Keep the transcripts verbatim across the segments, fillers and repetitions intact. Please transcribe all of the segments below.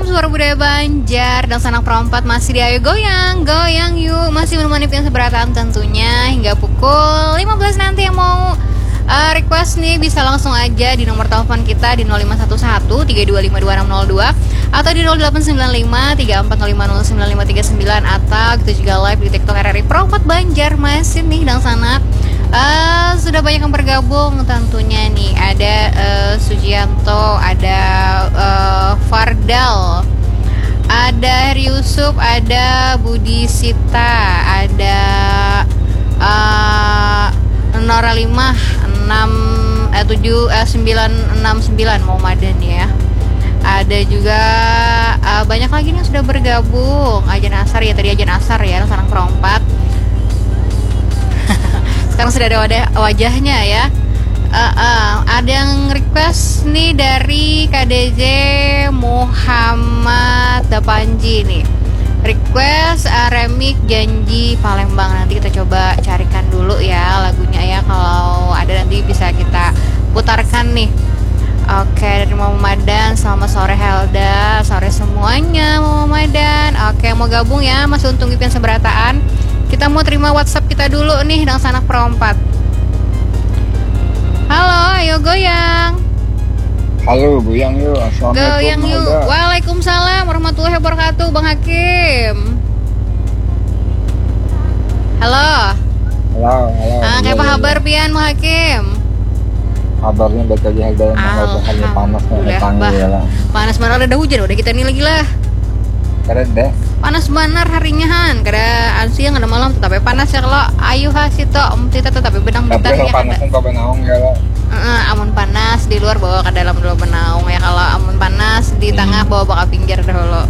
malam Suara Budaya Banjar dan Sanak Perempat masih di Ayo Goyang, Goyang Yuk. Masih menemani pian seberatan tentunya hingga pukul lima belas nanti. Yang mau uh, request nih bisa langsung aja di nomor telepon kita di nol lima satu satu tiga dua lima dua enam nol dua atau di nol delapan sembilan lima tiga empat nol lima nol sembilan lima tiga sembilan, atau kita juga live di TikTok R R I Perempat Banjar. Masih nih dan Sanak. Uh, sudah banyak yang bergabung tentunya nih. Ada uh, Sujianto, ada uh, Fardal, ada Heri Yusuf, ada Budi Sita, ada uh, Nora lima enam eh tujuh eh sembilan enam sembilan mau Madan ya. Ada juga uh, banyak lagi nih yang sudah bergabung. Ajan Asar ya, tadi Ajan Asar ya, Sanak Perempat. Sekarang sudah ada wadah, wajahnya ya. uh, uh, Ada yang request nih dari K D Z Muhammad Dapanji nih. Request uh, remix Janji Palembang. Nanti kita coba carikan dulu ya lagunya ya. Kalau ada nanti bisa kita putarkan nih. Oke, dari Mama Madan. Selamat sore Helda. Sore semuanya Mama Madan. Oke, mau gabung ya, masih untung pian seberataan. Kita mau terima WhatsApp kita dulu nih dengan Sanak Perempat. Halo, ayo goyang. Halo, goyang yuk. Assalamualaikum. Goyang yuk. Waalaikumsalam warahmatullahi wabarakatuh, Bang Hakim. Halo. Halo, halo. Ah, kayak apa kabar pian Bang Hakim? Kabarnya baik aja, Helda. Hanya panas nih, panggil ya lah. Panas mana ada hujan udah kita nih lagi lah. Keren deh. Panas benar harinya han, kada siang ada malam tetapi panas ya. Kalau ayu hasito om kita tetapi benang bentar ya. Tapi panasan kau benaung ya lo. Uh, amun panas di luar bawa ke dalam dulu benaung ya. Kalau amun panas di tengah bawa bakal pinggir dahulu.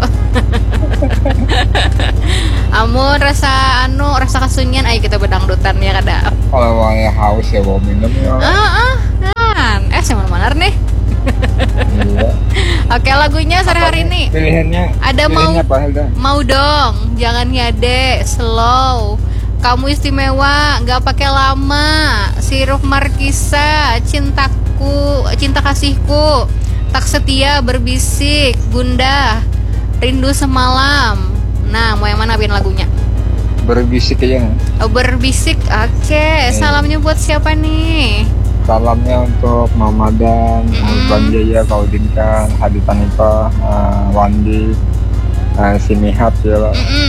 Amun rasa anu rasa kesunyian ayo kita bedangdutan ya kada. Kalau mau haus ya bawa minum ya. Ah ah kan eh sama mana nih. Iya. Oke, lagunya sore hari ini pilihannya ada pilihannya mau apa, mau dong jangan nyade slow kamu istimewa nggak pakai lama Sirup Markisa cintaku cinta kasihku tak setia berbisik bunda rindu semalam. Nah mau yang mana bikin lagunya? Berbisik aja. Oh, berbisik. Oke, okay. Salamnya buat siapa nih? Salamnya untuk Mamadan, mm-hmm. Bang Jaya, Kaudinkan, Hadi Tanipa, uh, Wandi, uh, si Nihat ya lah, mm-hmm.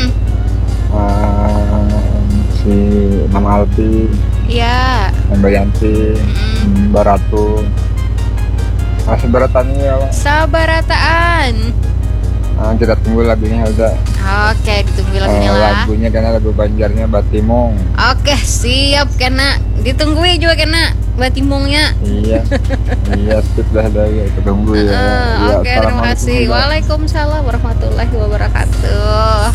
uh, si Mama Alpi, ya, yeah. Mbak Yanti, mm-hmm. Mbak Ratu, uh, Sabarataan ya lah. Sabarataan. Uh, kita tunggu lagunya Helda. Oke, ditunggu lagunya uh, lah. Lagunya karena lagu Banjarnya Batimong. Oke, siap kena. Ditungguin juga kena Batimongnya. Iya, iya sip dah dah ya, kita tunggu ya. Uh, ya Oke, terima kasih. Waalaikumsalam warahmatullahi wabarakatuh.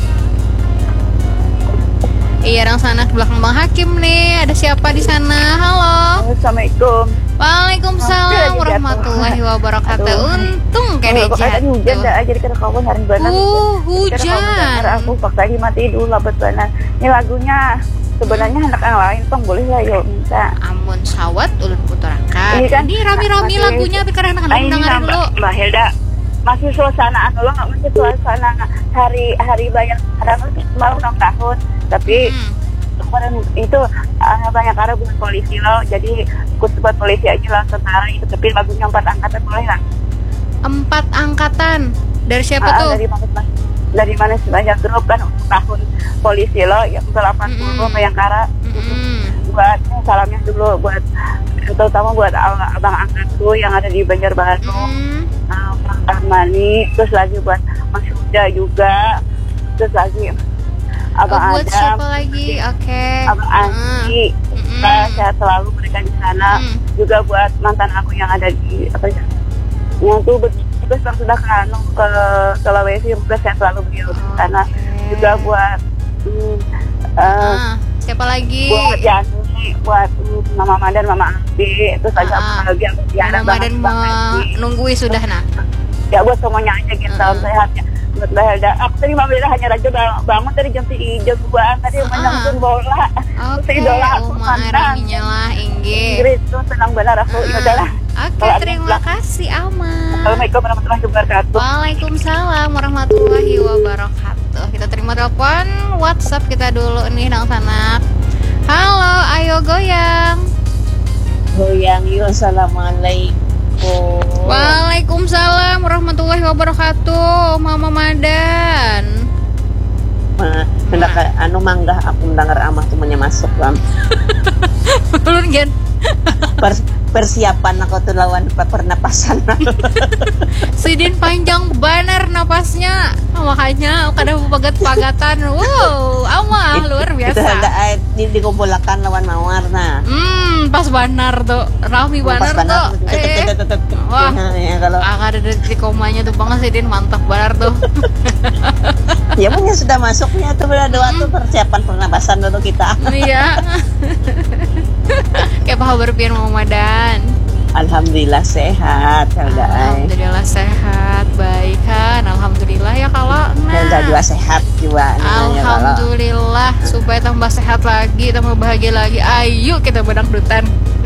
Iya, orang sana ke belakang Bang Hakim nih. Ada siapa di sana? Halo. Assalamualaikum. Waalaikumsalam warahmatullahi wabarakatuh. Untung kayak jatuh. Ada hujan dah, jadi kada kawan hari benar. Uh, hujan. Aku paksa lagi mati dulu lah betulan. Ini lagunya sebenarnya anak yang lain tong boleh lah yuk minta. Amun sawat ulun putarakan. Ini kan rami-rami lagunya tapi karena anak dengar dulu. Mbak Hilda masih suasana anu lo nggak masih suasana hari hari banyak orang malam ulang tahun tapi hmm. kemarin itu uh, banyak cara buat polisi lo jadi ikut buat polisi aja lah tentara itu tapi lagunya empat angkatan boleh lah. Empat angkatan dari siapa uh, tuh? Dari mana dari mana sebanyak grup kan tahun polisi lo yang delapan puluh Bayangkara. Mm-hmm. Buat salamnya dulu buat terutama buat abang angkatku yang ada di Banjarbaru. Mm-hmm. Uh, Mani, terus lagi buat Mas Huda juga, terus lagi Abang oh, buat Adam, siapa lagi? Oke. Okay. Abang Andi, mm-hmm. Saya selalu mereka di sana. Mm. Juga buat mantan aku yang ada di apa ya? Yang tuh terus yang sudah ke ke Sulawesi, juga saya selalu beliau di sana. Okay. Juga buat mm, uh, uh, siapa lagi? Buat Yani, buat mm, Mama Madan, Mama Abi, terus aja uh, lagi aku di anak Mama Madan mau nunggui sudah nah. Ya buat semuanya aja gitu, uh-huh. Sehatnya buat Mbak Helda. Aku tadi Mbak Helda hanya raja bangun tadi jam tiga buan tadi uh-huh. Menonton bola. Oke, okay. Idola aku mantan. Raminya lah Inggris. Inggris tuh senang benar aku. Uh-huh. Ya udahlah. Oke, Kalau ada yang terima bilang, kasih Ama. Assalamualaikum warahmatullahi wabarakatuh. Waalaikumsalam warahmatullahi wabarakatuh. Kita terima telepon WhatsApp kita dulu nih Dang Sanak. Halo, ayo goyang. Goyang yuk, assalamualaikum. Waalaikumsalam warahmatullahi wabarakatuh. Mama Madan. Ma, hendak anu manggah aku mendengar amah temannya masuk kan. Ulun gen. Pers- persiapan aku tuh lawan pe- pernapasan. Sidin panjang banar napasnya. Makanya kada pagat-pagatan. Wow, awal luar Itu biasa. hendak eh, di dikumpulkan lawan mawar nah. Hmm, pas banar tuh. Rami banar tuh. Eh. Wah. Ya kalau Ah, ada di komanya tuh Bang Sidin mantap banar tuh. ya punya sudah masuknya tuh berdoa tuh persiapan pernapasan dulu kita. Iya. Kayak apa kabar pian Mama Madan? Alhamdulillah sehat, Helda. Alhamdulillah sehat, baik kan? Alhamdulillah ya kalau Helda juga sehat juga. namanya kalau. Alhamdulillah supaya tambah sehat lagi, tambah bahagia lagi. Ayo kita bedangdutan.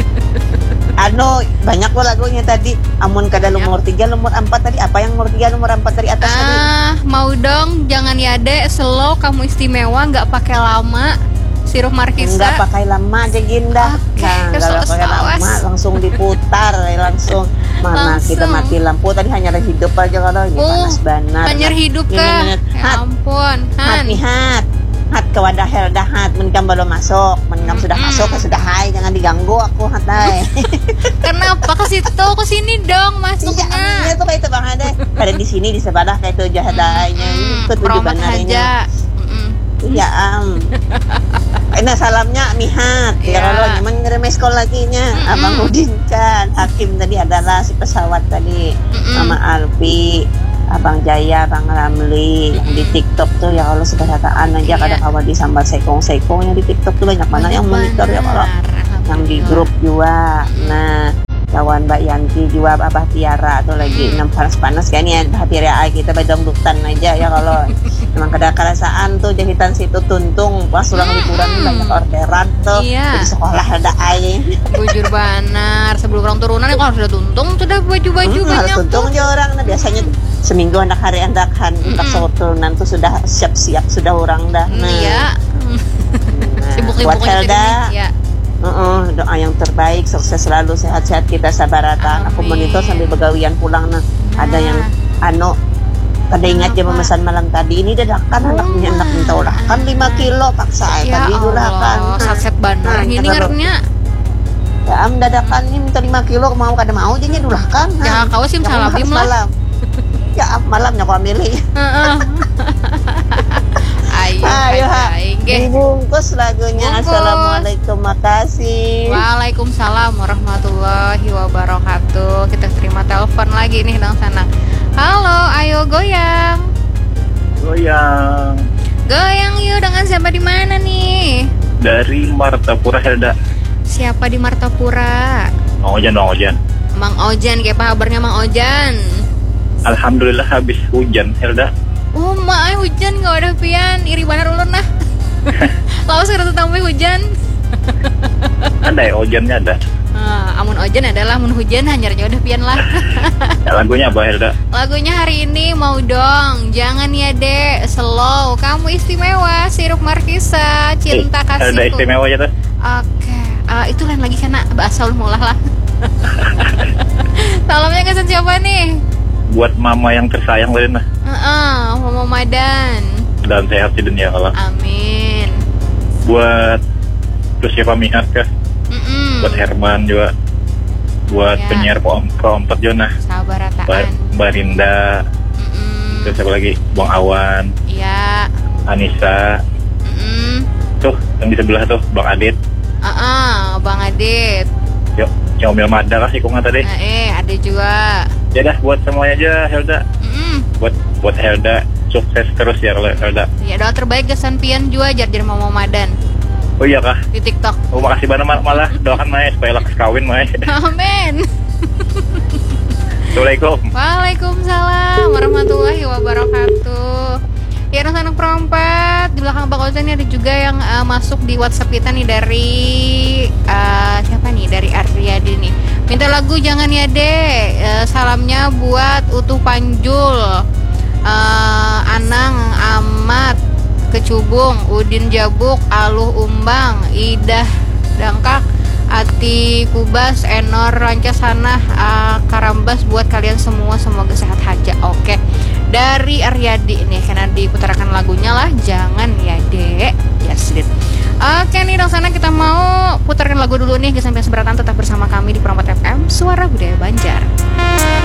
Anu banyak kok lagunya tadi. Amun kada lumur tiga, lumur empat tadi. Apa yang umur tiga, lumur empat dari atas tadi? Ah, mau dong, jangan ya dek, slow kamu istimewa, nggak pakai lama. Sirup Markisa. Enggak pakai lama aja Ginda. Oke, Nah, enggak pakai kesos-sos. lama, langsung diputar, langsung. Mana Langsung. kita mati lampu tadi hanya hidup aja kalau ini Oh, panas banar. Banyak hidup Ini, kah? ini, Ya hat, ampun, hat Han. nih hat. Hat ke wadah Helda hat, menkam belum masuk, menkam sudah Mm-mm. masuk, ya sudah hai, jangan diganggu aku hat hai. Kenapa ke situ, ke sini dong Iya, masuknya? iya tuh kayak itu Bang Ade. Ada di sini di sebelah kayak itu jahadanya. Hmm, Itu tujuh Promet banarnya. aja. Mm-mm. Iya am. Nah salamnya Mihat. Ya Iya. kalau nyaman ngeremes call lagi nya. Mm-mm. Abang Udin kan. Hakim tadi adalah si pesawat tadi. Mm-mm. Mama Alfi, Abang Jaya, Bang Ramli. Yang di TikTok tuh ya kalau sudah rataan aja Iya. kadang awal disambar sekong-sekong yang di TikTok tuh banyak mana yang monitor ya kalau Benar, yang di grup juga. Nah, kawan Mbak Yanti juga Abah Tiara tuh lagi Hmm. enam panas-panas kan ya Abah Tiara kita badang duktan aja ya kalau emang kada kerasaan tuh jahitan situ tuntung pas ulang liburan banyak orderan tuh Iya. di sekolah ada air. Bujur banar. Sebelum orang turunan ya kalau sudah tuntung sudah baju-baju Hmm, harus banyak tuntung tuh. aja orang nah biasanya seminggu anak hari andakan untuk Mm-mm. sahur turunan tuh sudah siap-siap sudah orang dah. Nah, Iya. nah, Sibuk-sibuk buat aja Helda. ini. Ya. Uh-uh, doa yang terbaik, sukses selalu, sehat-sehat kita sabaratan. Aku Amin. monitor sambil begawian pulang nah. Ada Nah. yang anu pada ingat dia Kenapa? memesan malam tadi ini dadakan anaknya anak minta ulakan lima kilo paksa Ya tadi ulakan. Allah, saset banar Nah, ini kalau- ngarepnya. Ya am dadakan ini minta lima kilo mau kada mau jadinya dulakan. Ya kau sim salabim lah. Malam. Ya am malamnya kau milih. Heeh. Ayo, Ayo ha. ayo, nggih. Dibungkus lagunya. Bungkus. Assalamualaikum, makasih. Waalaikumsalam warahmatullahi wabarakatuh. Kita terima telepon lagi nih Dang Sana. Halo, ayo goyang. Goyang Goyang yuk, dengan siapa di mana nih? dari Martapura Helda. Siapa di Martapura? Mang Ojan, Mang Ojan. Mang Ojan, kayak apa kabarnya Mang Ojan? Alhamdulillah habis hujan Helda. Oh, mak, hujan nggak ada pian, iri banar ulun nah. Lawas kada tambah hujan. Ada ya ojannya ada. Ah, amun ojan adalah amun hujan hanyarnya udah pian lah. Ya, lagunya apa Helda? Lagunya hari ini mau dong, jangan ya dek, slow, kamu istimewa, Sirup Markisa, cinta Eh, Helda kasihku. istimewa aja tuh. Oke, ah, itu lain lagi karena bahasa ulun mulah lah. Salamnya kesan siapa nih? Buat mama yang tersayang lain lah. Heeh, Mama Madan. Dan sehat di dunia Allah. Amin. Buat terus siapa Mihat kah? Mm-mm. Buat Herman juga. Buat Ya. penyiar Pro empat Jona. Sabar Mbak rataan. Mbak Rinda. Mm-mm. Terus siapa lagi? Bang Awan, Iya. Anissa. Mm-mm. Tuh yang di sebelah tuh Bang Adit. Ah, Bang Adit. Yuk, Comil Mada lah sih kok tadi. Nah, eh, ada juga. Ya dah buat semuanya aja Helda. Mm-mm. Buat buat Helda sukses terus ya kalau Helda. Ya doa terbaik kesan pian juga jar jar Mama Madan Oh iya kah? di TikTok. Oh makasih banget mal- malah doakan Mae supaya lakas kawin Mae. Amin. Assalamualaikum. Waalaikumsalam warahmatullahi wabarakatuh. Ya anak-anak perempat di belakang Bang Ozan ini ada juga yang uh, masuk di WhatsApp kita nih dari uh, siapa nih dari Aryadi nih. Minta lagu jangan ya dek. Eh, salamnya buat Utuh Panjul, eh, Anang Amat Kecubung, Udin Jabuk, Aluh Umbang, Idah Dangkak, Ati Kubas, Enor Rancasana, uh, Karambas, buat kalian semua semoga sehat aja. Oke, dari Aryadi nih karena diputarkan lagunya lah jangan ya dek. Yes, did. Oke nih dong sana kita mau putarkan lagu dulu nih. Sampai seberatan tetap bersama kami di Promot F M Suara Budaya Banjar.